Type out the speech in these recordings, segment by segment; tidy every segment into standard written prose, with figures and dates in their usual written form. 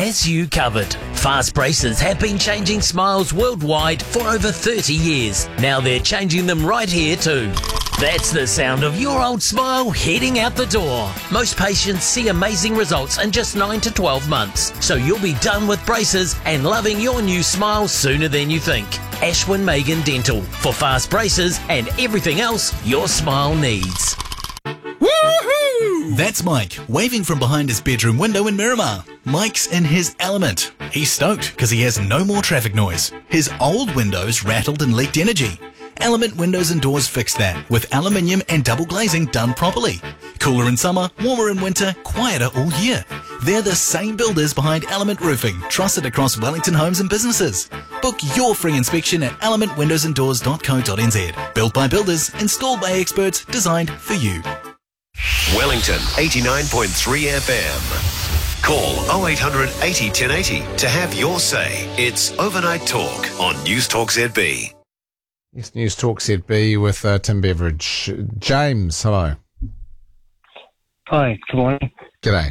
has you covered. Fast Braces have been changing smiles worldwide for over 30 years. Now they're changing them right here too. That's the sound of your old smile heading out the door. Most patients see amazing results in just 9 to 12 months. So you'll be done with braces and loving your new smile sooner than you think. Ashwin Megan Dental for fast braces and everything else your smile needs. Woohoo! That's Mike, waving from behind his bedroom window in Miramar. Mike's in his element. He's stoked because he has no more traffic noise. His old windows rattled and leaked energy. Element Windows and Doors fixed that with aluminium and double glazing done properly. Cooler in summer, warmer in winter, quieter all year. They're the same builders behind Element Roofing, trusted across Wellington homes and businesses. Book your free inspection at elementwindowsanddoors.co.nz. Built by builders, installed by experts, designed for you. Wellington 89.3 FM. Call 0800 80 1080 to have your say. It's Overnight Talk on News Talk ZB. Yes, News Talk ZB with Tim Beveridge. James, hello. Hi, good morning. G'day.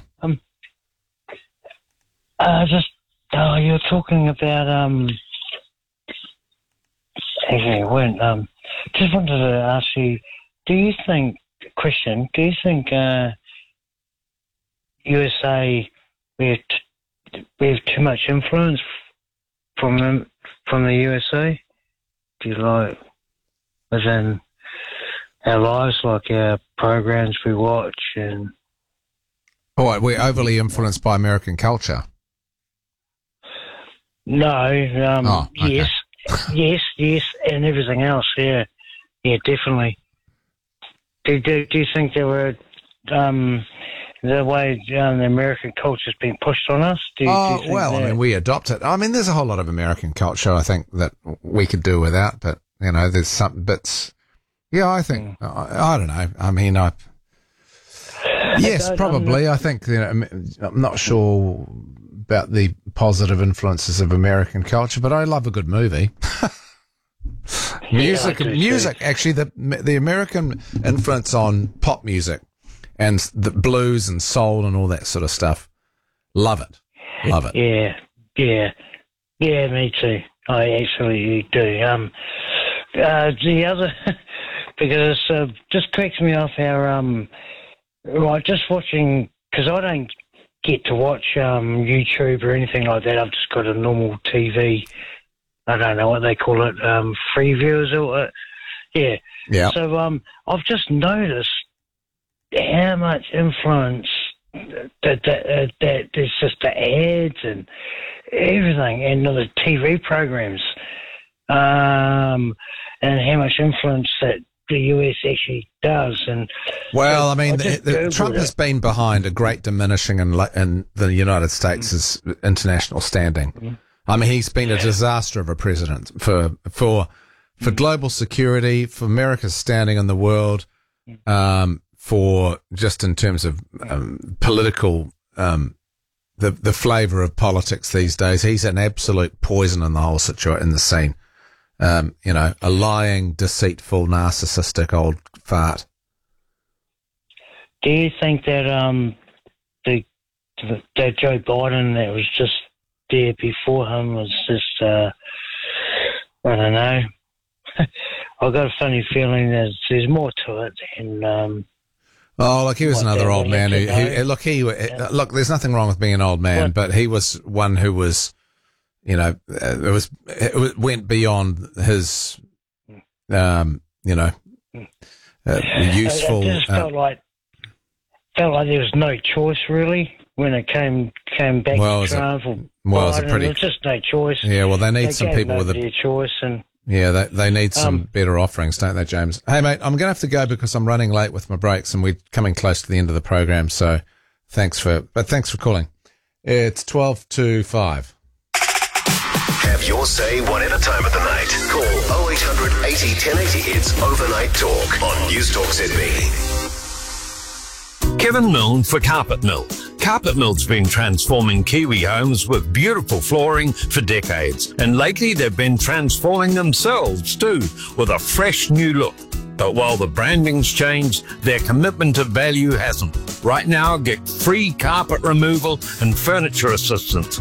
You were talking about just wanted to ask you, do you think USA we have too much influence from the USA? Do you like within our lives, like our programs we watch and? Oh, we're overly influenced by American culture. No, okay. yes, and everything else. Yeah, definitely. Do you think there were the way the American culture's been pushed on us? I mean, we adopt it. I mean, there's a whole lot of American culture I think that we could do without, but there's some bits. Yeah, I think I don't know. I mean, yes, probably. I think I'm not sure about the positive influences of American culture, but I love a good movie. Music. Actually, the American influence on pop music and the blues and soul and all that sort of stuff. Love it. Yeah, me too. I absolutely do. The other, because just cracks me off how just watching, because I don't get to watch YouTube or anything like that. I've just got a normal TV. I don't know what they call it, free viewers or yeah. So I've just noticed how much influence that there's just the ads and everything, and the TV programs, and how much influence that the US actually does. And well, I mean, Trump has been behind a great diminishing in the United States' international standing. Mm-hmm. I mean, he's been a disaster of a president for global security, for America's standing in the world, for just in terms of political, the flavour of politics these days. He's an absolute poison in the whole situation, in the scene. A lying, deceitful, narcissistic old fart. Do you think that that Joe Biden that was just there before him was just I don't know. I've got a funny feeling that there's more to it. And he was another old man look. There's nothing wrong with being an old man, but he was one who was, it went beyond his, useful. It just felt like there was no choice really when it came back to Trump. There was just no choice. Yeah, well, they need some people with a choice, and they need some better offerings, don't they, James? Hey, mate, I'm going to have to go because I'm running late with my breaks, and we're coming close to the end of the program. So, thanks for calling. It's 5:12. Have your say whatever time of the night. Call 0800 80 1080. It's Overnight Talk on News Talk ZB. Kevin Milne for Carpet Mill. Carpet Mill's been transforming Kiwi homes with beautiful flooring for decades, and lately they've been transforming themselves too with a fresh new look. But while the branding's changed, their commitment to value hasn't. Right now, get free carpet removal and furniture assistance